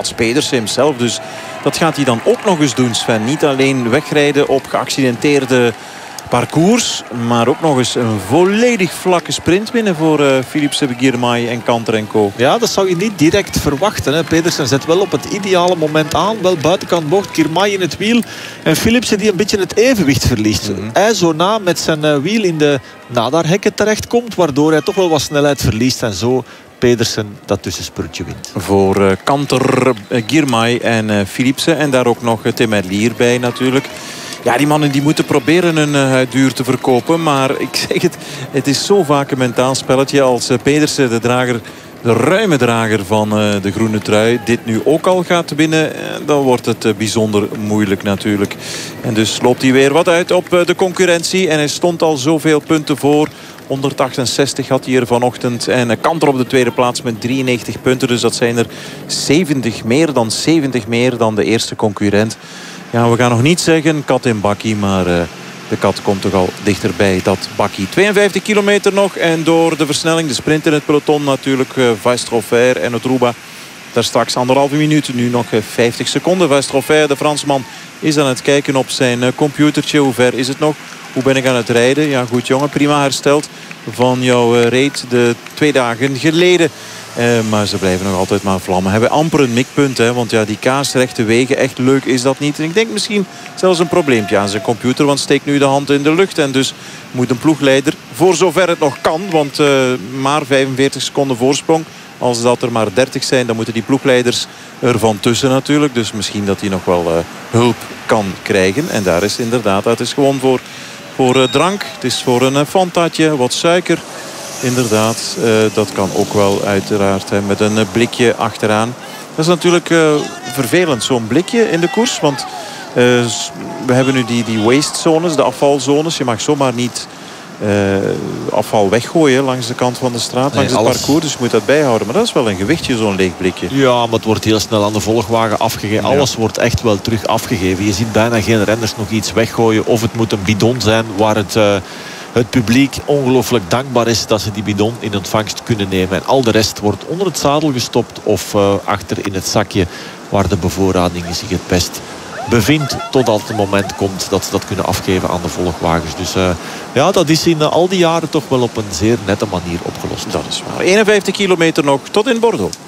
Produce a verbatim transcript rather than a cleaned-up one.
Mats Pedersen hemzelf. Dus dat gaat hij dan ook nog eens doen, Sven. Niet alleen wegrijden op geaccidenteerde parcours, maar ook nog eens een volledig vlakke sprint winnen voor uh, Philipsen, Girmay en Kanter en Co. Ja, dat zou je niet direct verwachten. Hè. Pedersen zet wel op het ideale moment aan. Wel buitenkant bocht, Girmay in het wiel. En Philipsen die een beetje het evenwicht verliest. Mm-hmm. Hij zo na met zijn uh, wiel in de nadarhekken terechtkomt, waardoor hij toch wel wat snelheid verliest. En zo Pedersen dat tussenspurtje wint. Voor uh, Kanter, uh, Girmay en uh, Philipsen. En daar ook nog uh, Tim Merlier bij natuurlijk. Ja, die mannen die moeten proberen hun uh, duur te verkopen. Maar ik zeg het, het is zo vaak een mentaal spelletje. Als uh, Pedersen, de drager, de ruime drager van uh, de groene trui, dit nu ook al gaat winnen, uh, dan wordt het uh, bijzonder moeilijk natuurlijk. En dus loopt hij weer wat uit op uh, de concurrentie. En hij stond al zoveel punten voor. honderdachtenzestig had hij er vanochtend. En Kanter op de tweede plaats met drieënnegentig punten. Dus dat zijn er zeventig meer dan zeventig meer dan de eerste concurrent. Ja, we gaan nog niet zeggen kat in bakkie, maar uh, de kat komt toch al dichterbij dat bakkie. tweeënvijftig kilometer nog en door de versnelling, de sprint in het peloton natuurlijk. Uh, Weistrofer en Odruba. Daar straks anderhalve minuut, nu nog uh, vijftig seconden. Weistrofer, de Fransman, is aan het kijken op zijn uh, computertje. Hoe ver is het nog? Hoe ben ik aan het rijden? Ja, goed jongen, prima hersteld van jouw uh, reed de twee dagen geleden. Uh, maar ze blijven nog altijd maar vlammen. Hebben amper een mikpunt. Hè, want ja, die kaarsrechte wegen, echt leuk is dat niet. En ik denk misschien zelfs een probleempje aan zijn computer. Want steekt nu de hand in de lucht. En dus moet een ploegleider, voor zover het nog kan. Want uh, maar vijfenveertig seconden voorsprong. Als dat er maar dertig zijn, dan moeten die ploegleiders ervan tussen natuurlijk. Dus misschien dat hij nog wel uh, hulp kan krijgen. En daar is inderdaad, het is gewoon voor, voor uh, drank. Het is voor een uh, Fantaatje, wat suiker. Inderdaad, uh, dat kan ook wel uiteraard hè, met een uh, blikje achteraan. Dat is natuurlijk uh, vervelend, zo'n blikje in de koers. Want uh, we hebben nu die, die waste zones, de afvalzones. Je mag zomaar niet uh, afval weggooien langs de kant van de straat, nee, langs het alles... parcours. Dus je moet dat bijhouden. Maar dat is wel een gewichtje, zo'n leeg blikje. Ja, maar het wordt heel snel aan de volgwagen afgegeven. Ja. Alles wordt echt wel terug afgegeven. Je ziet bijna geen renners nog iets weggooien. Of het moet een bidon zijn waar het... Uh, Het publiek ongelooflijk dankbaar is dat ze die bidon in ontvangst kunnen nemen. En al de rest wordt onder het zadel gestopt of uh, achter in het zakje waar de bevoorrading zich het best bevindt. Totdat het moment komt dat ze dat kunnen afgeven aan de volgwagens. Dus uh, ja, dat is in uh, al die jaren toch wel op een zeer nette manier opgelost. Dat is waar. eenenvijftig kilometer nog tot in Bordeaux.